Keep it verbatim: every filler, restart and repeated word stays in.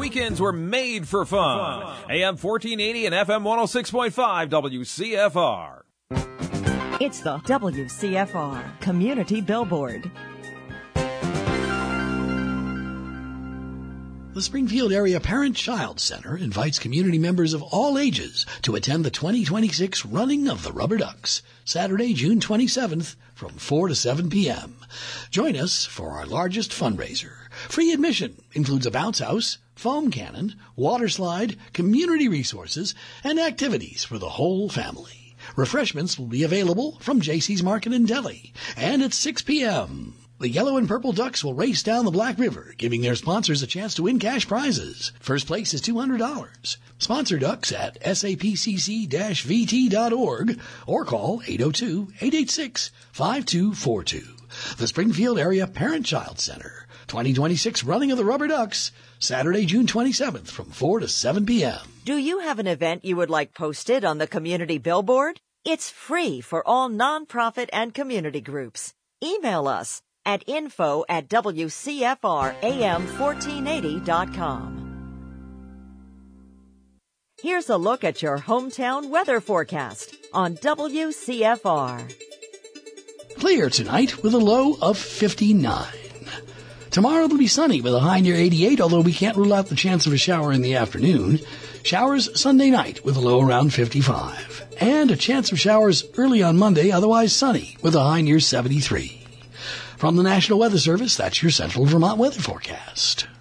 weekends were made for fun. A M fourteen eighty and F M one oh six point five W C F R. It's the W C F R Community Billboard. The Springfield Area Parent-Child Center invites community members of all ages to attend the twenty twenty-six Running of the Rubber Ducks, Saturday, June twenty-seventh from four to seven p.m. Join us for our largest fundraiser. Free admission includes a bounce house, foam cannon, water slide, community resources, and activities for the whole family. Refreshments will be available from J C's Market and Deli, and at six p.m. The yellow and purple ducks will race down the Black River, giving their sponsors a chance to win cash prizes. First place is two hundred dollars. Sponsor ducks at sapcc dash v t dot org or call eight oh two, eight eight six, five two four two. The Springfield Area Parent-Child Center. twenty twenty-six Running of the Rubber Ducks, Saturday, June twenty-seventh from four to seven p.m. Do you have an event you would like posted on the community billboard? It's free for all nonprofit and community groups. Email us at info at w c f r a m fourteen eighty dot com. Here's a look at your hometown weather forecast on W C F R. Clear tonight with a low of fifty-nine. Tomorrow it'll be sunny with a high near eighty-eight, although we can't rule out the chance of a shower in the afternoon. Showers Sunday night with a low around fifty-five. And a chance of showers early on Monday, otherwise sunny with a high near seventy-three. From the National Weather Service, that's your Central Vermont weather forecast.